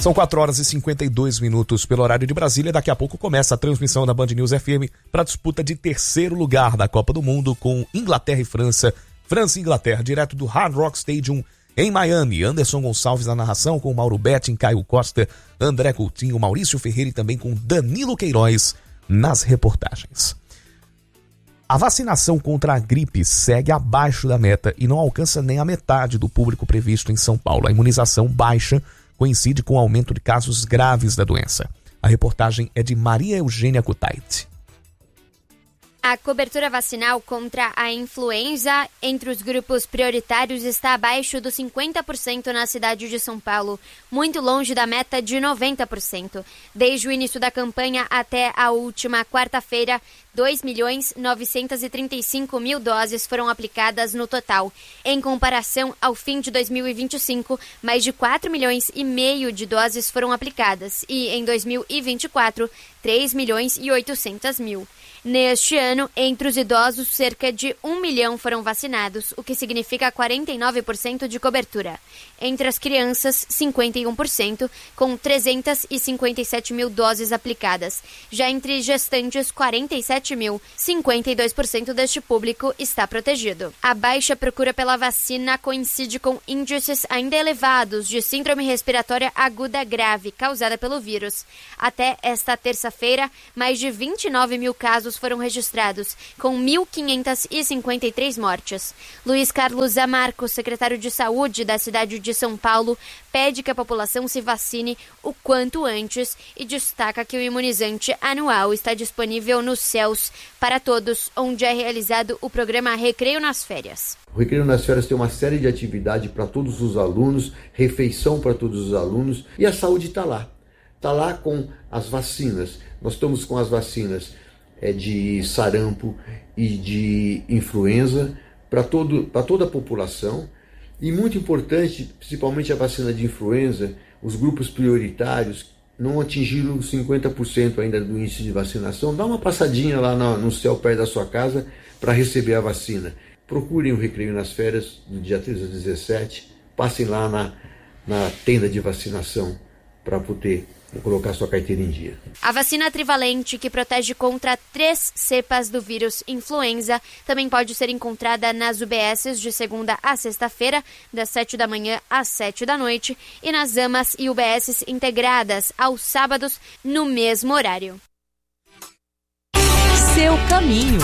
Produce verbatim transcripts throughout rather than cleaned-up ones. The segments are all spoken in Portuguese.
São quatro horas e cinquenta e dois minutos pelo horário de Brasília. Daqui a pouco começa a transmissão da Band News F M para a disputa de terceiro lugar da Copa do Mundo com Inglaterra e França. França e Inglaterra, direto do Hard Rock Stadium em Miami. Anderson Gonçalves na narração, com Mauro Betting, Caio Costa, André Coutinho, Maurício Ferreira e também com Danilo Queiroz nas reportagens. A vacinação contra a gripe segue abaixo da meta e não alcança nem a metade do público previsto em São Paulo. A imunização baixa coincide com o aumento de casos graves da doença. A reportagem é de Maria Eugênia Kutaiti. A cobertura vacinal contra a influenza entre os grupos prioritários está abaixo dos cinquenta por cento na cidade de São Paulo, muito longe da meta de noventa por cento. Desde o início da campanha até a última quarta-feira, dois milhões novecentos e trinta e cinco mil doses foram aplicadas no total. Em comparação ao fim de dois mil e vinte e cinco, mais de quatro milhões e meio de doses foram aplicadas e, em dois mil e vinte e quatro, três milhões e oitocentos mil. Neste ano, entre os idosos, cerca de um milhão foram vacinados, o que significa quarenta e nove por cento de cobertura. Entre as crianças, cinquenta e um por cento, com trezentos e cinquenta e sete mil doses aplicadas. Já entre gestantes, quarenta e sete mil, cinquenta e dois por cento deste público está protegido. A baixa procura pela vacina coincide com índices ainda elevados de síndrome respiratória aguda grave causada pelo vírus. Até esta terça-feira, mais de vinte e nove mil casos foram registrados, com mil quinhentas e cinquenta e três mortes. Luiz Carlos Zamarco, secretário de Saúde da cidade de São Paulo, pede que a população se vacine o quanto antes e destaca que o imunizante anual está disponível nos C E Ls para todos, onde é realizado o programa Recreio nas Férias. O Recreio nas Férias tem uma série de atividades para todos os alunos, refeição para todos os alunos, e a saúde está lá. Está lá com as vacinas. Nós estamos com as vacinas é, de sarampo e de influenza para todo, para toda a população. E muito importante, principalmente a vacina de influenza, os grupos prioritários não atingiram cinquenta por cento ainda do índice de vacinação. Dá uma passadinha lá no, no céu perto da sua casa para receber a vacina. Procurem o Recreio nas Férias, do dia treze a dezessete. Passem lá na, na tenda de vacinação para poder colocar sua carteira em dia. A vacina trivalente, que protege contra três cepas do vírus influenza, também pode ser encontrada nas U B Ss de segunda a sexta-feira, das sete da manhã às sete da noite, e nas AMAs e U B Ss integradas aos sábados, no mesmo horário. Seu caminho.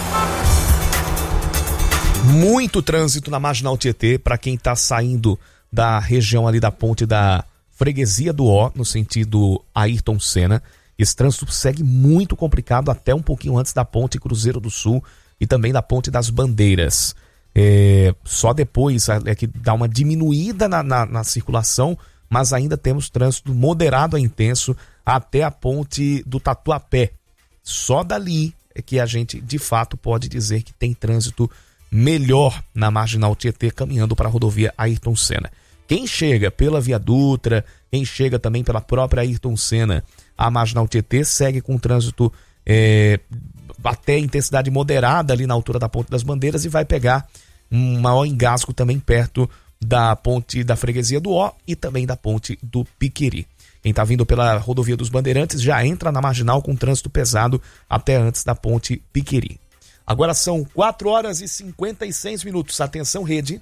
Muito trânsito na Marginal Tietê para quem está saindo da região ali da ponte da Freguesia do Ó, no sentido Ayrton Senna. Esse trânsito segue muito complicado até um pouquinho antes da ponte Cruzeiro do Sul e também da ponte das Bandeiras. É, só depois é que dá uma diminuída na, na, na circulação, mas ainda temos trânsito moderado a intenso até a ponte do Tatuapé. Só dali é que a gente de fato pode dizer que tem trânsito melhor na Marginal Tietê caminhando para a rodovia Ayrton Senna. Quem chega pela Via Dutra, quem chega também pela própria Ayrton Senna, a Marginal Tietê segue com trânsito é, até intensidade moderada ali na altura da Ponte das Bandeiras e vai pegar um maior engasgo também perto da Ponte da Freguesia do Ó e também da Ponte do Piqueri. Quem está vindo pela rodovia dos Bandeirantes já entra na Marginal com trânsito pesado até antes da Ponte Piqueri. Agora são quatro horas e cinquenta e seis minutos. Atenção, rede.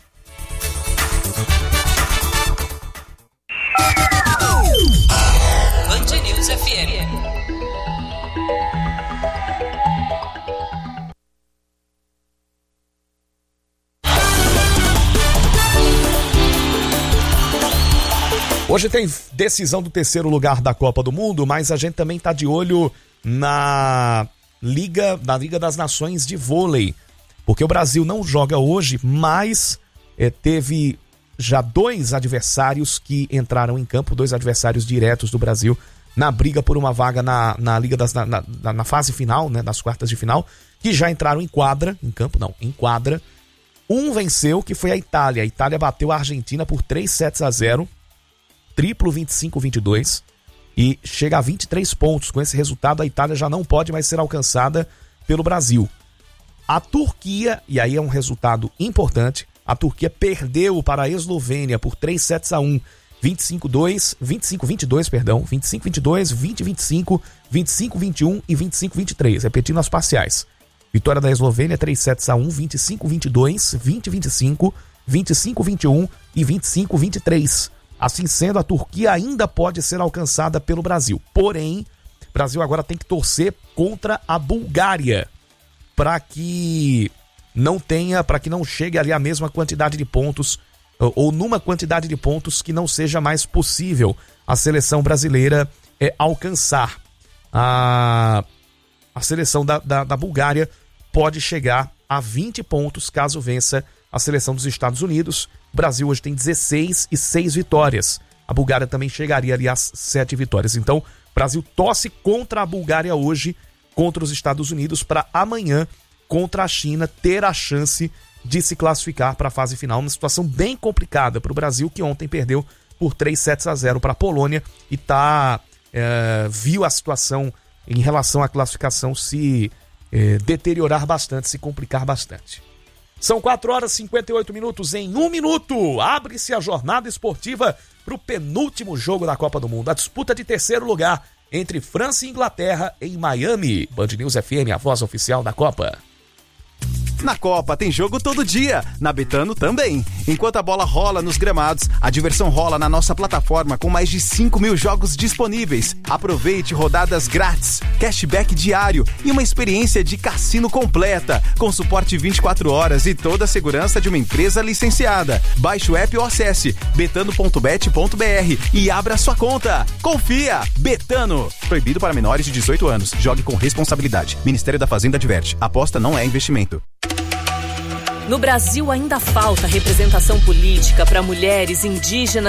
Band News F M. Hoje tem decisão do terceiro lugar da Copa do Mundo, mas a gente também está de olho na Liga, na Liga das Nações de Vôlei, porque o Brasil não joga hoje, mas é, teve já dois adversários que entraram em campo, dois adversários diretos do Brasil na briga por uma vaga na, na Liga das, na, na, na fase final, né, das quartas de final, que já entraram em quadra, em campo não, em quadra. Um venceu, que foi a Itália. A Itália bateu a Argentina por três sets a zero, triplo vinte e cinco a vinte e dois, e chega a vinte e três pontos. Com esse resultado, a Itália já não pode mais ser alcançada pelo Brasil. A Turquia, e aí é um resultado importante, a Turquia perdeu para a Eslovênia por três sets a um vinte e cinco dois, vinte e cinco vinte e dois, perdão, vinte e cinco vinte e dois, vinte vinte e cinco, vinte e cinco vinte e um e vinte e cinco vinte e três, repetindo as parciais. Vitória da Eslovênia, três sets a um, vinte e cinco vinte e dois, vinte vinte e cinco, vinte e cinco vinte e um e vinte e cinco vinte e três. Assim sendo, a Turquia ainda pode ser alcançada pelo Brasil. Porém, o Brasil agora tem que torcer contra a Bulgária para que não tenha, para que não chegue ali a mesma quantidade de pontos ou numa quantidade de pontos que não seja mais possível a seleção brasileira é, alcançar. A, a seleção da, da, da Bulgária pode chegar a vinte pontos caso vença a seleção dos Estados Unidos. O Brasil hoje tem dezesseis e seis vitórias. A Bulgária também chegaria ali às sete vitórias. Então, o Brasil torce contra a Bulgária hoje, contra os Estados Unidos, para amanhã, contra a China, ter a chance de se classificar para a fase final. Uma situação bem complicada para o Brasil, que ontem perdeu por três sets a zero para a Polônia e tá, é, viu a situação em relação à classificação se é, deteriorar bastante, se complicar bastante. São quatro horas e cinquenta e oito minutos. Em um minuto, abre-se a jornada esportiva para o penúltimo jogo da Copa do Mundo. A disputa de terceiro lugar entre França e Inglaterra em Miami. Band News F M, a voz oficial da Copa. Na Copa tem jogo todo dia, na Betano também. Enquanto a bola rola nos gramados, a diversão rola na nossa plataforma com mais de cinco mil jogos disponíveis. Aproveite rodadas grátis, cashback diário e uma experiência de cassino completa, com suporte vinte e quatro horas e toda a segurança de uma empresa licenciada. Baixe o app ou acesse betano ponto bet ponto b r e abra sua conta. Confia! Betano! Proibido para menores de dezoito anos. Jogue com responsabilidade. Ministério da Fazenda adverte. Aposta não é investimento. No Brasil ainda falta representação política para mulheres indígenas